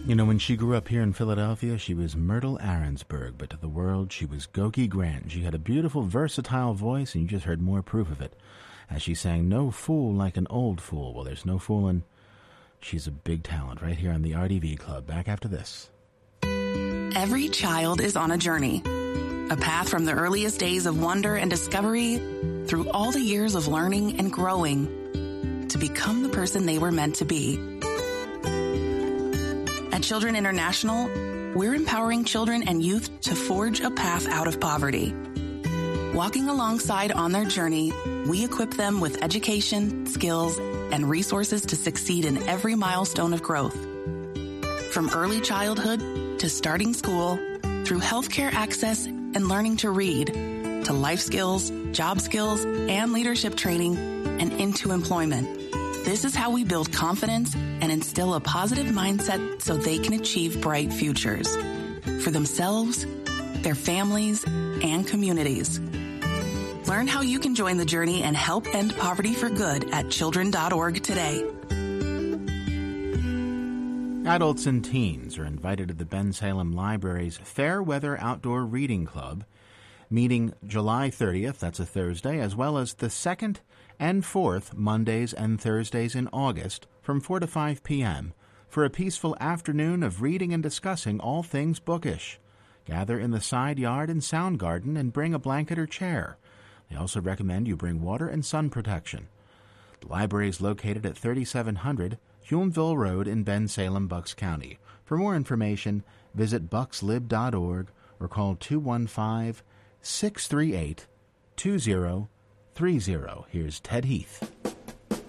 You know, when she grew up here in Philadelphia, she was Myrtle Ahrensberg, but to the world, she was Goki Grant. She had a beautiful, versatile voice, and you just heard more proof of it as she sang "No Fool Like an Old Fool." Well, there's no fooling. She's a big talent right here on the RDV Club. Back after this. Every child is on a journey, a path from the earliest days of wonder and discovery through all the years of learning and growing to become the person they were meant to be. At Children International, we're empowering children and youth to forge a path out of poverty. Walking alongside on their journey, we equip them with education, skills, and resources to succeed in every milestone of growth. From early childhood to starting school, through healthcare access and learning to read, to life skills, job skills, and leadership training, and into employment. This is how we build confidence and instill a positive mindset so they can achieve bright futures for themselves, their families, and communities. Learn how you can join the journey and help end poverty for good at children.org today. Adults and teens are invited to the Bensalem Library's Fair Weather Outdoor Reading Club, meeting July 30th, that's a Thursday, as well as the 2nd and 4th Mondays and Thursdays in August from 4 to 5 p.m. for a peaceful afternoon of reading and discussing all things bookish. Gather in the side yard and sound garden and bring a blanket or chair. They also recommend you bring water and sun protection. The library is located at 3700 Huonville Road in Bensalem, Bucks County. For more information, visit buckslib.org or call 215-638-2030. Here's Ted Heath.